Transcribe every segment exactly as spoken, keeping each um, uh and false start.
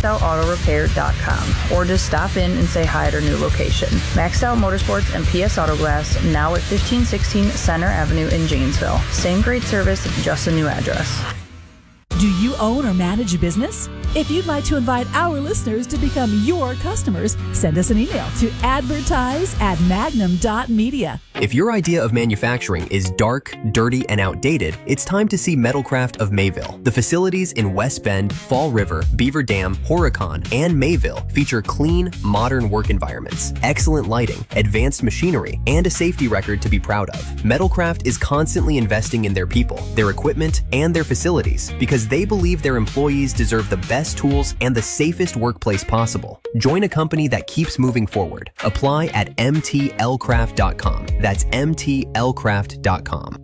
maxed out auto repair dot com or just stop in and say hi at our new location. Maxed Out Motorsports and P S Auto Glass, now at fifteen sixteen Center Avenue in Janesville. Same great service, just a new address. Do you own or manage a business? If you'd like to invite our listeners to become your customers, send us an email to advertise at magnum dot media. If your idea of manufacturing is dark, dirty, and outdated, it's time to see Metalcraft of Mayville. The facilities in West Bend, Fall River, Beaver Dam, Horicon, and Mayville feature clean, modern work environments, excellent lighting, advanced machinery, and a safety record to be proud of. Metalcraft is constantly investing in their people, their equipment, and their facilities because they believe their employees deserve the best tools and the safest workplace possible. Join a company that keeps moving forward. Apply at m t l craft dot com. That's m t l craft dot com.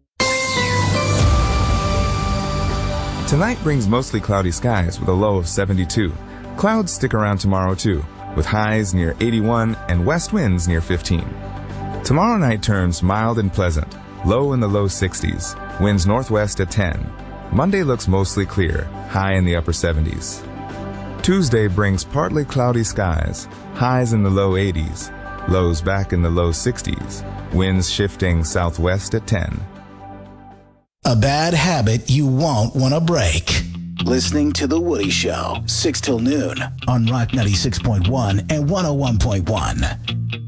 Tonight brings mostly cloudy skies with a low of seventy-two. Clouds stick around tomorrow too, with highs near eighty-one and west winds near fifteen. Tomorrow night turns mild and pleasant, low in the low sixties, winds northwest at ten. Monday looks mostly clear, high in the upper seventies. Tuesday brings partly cloudy skies, highs in the low eighties, lows back in the low sixties, winds shifting southwest at ten. A bad habit you won't want to break. Listening to The Woody Show, six till noon on Rock ninety-six point one and one oh one point one.